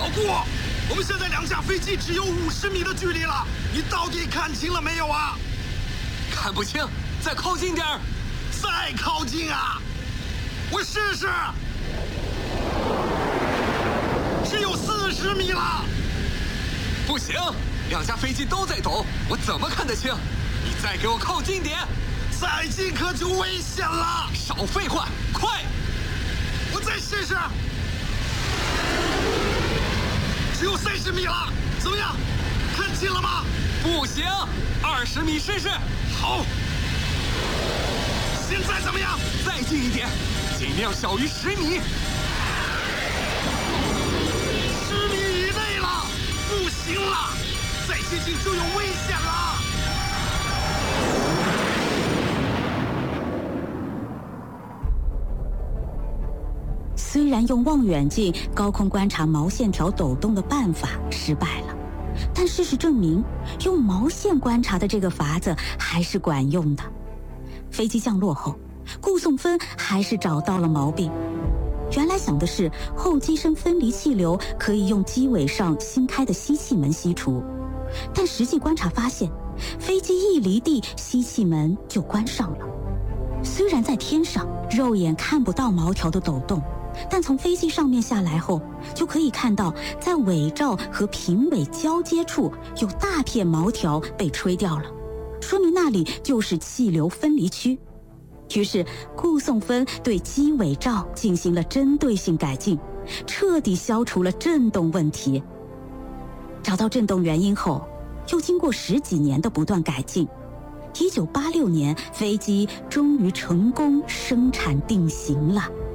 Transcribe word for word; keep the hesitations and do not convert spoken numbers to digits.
过！我们现在两架飞机只有五十米的距离了，你到底看清了没有啊？ 看不清，再靠近点儿。 再靠近啊！我试试。只有四十米了。 不行，两架飞机都在抖，我怎么看得清？你再给我靠近点。 再近可就危险了。 少废话，快！ 我再试试。只有三十米了，怎么样？看清了吗？ 不行，二十米试试。 好。现在怎么样？ 再近一点，尽量小于十米。 十米以内了，不行了，再接近就有危险了。 虽然用望远镜高空观察毛线条抖动的办法失败了，但事实证明，用毛线观察的这个法子还是管用的。飞机降落后，顾颂芬还是找到了毛病。原来想的是后机身分离气流可以用机尾上新开的吸气门吸除，但实际观察发现，飞机一离地，吸气门就关上了。虽然在天上肉眼看不到毛条的抖动，但从飞机上面下来后，就可以看到在尾罩和平尾交接处有大片毛条被吹掉了，说明那里就是气流分离区。于是顾颂芬对机尾罩进行了针对性改进，彻底消除了震动问题。找到震动原因后，又经过十几年的不断改进，一九八六年飞机终于成功生产定型了。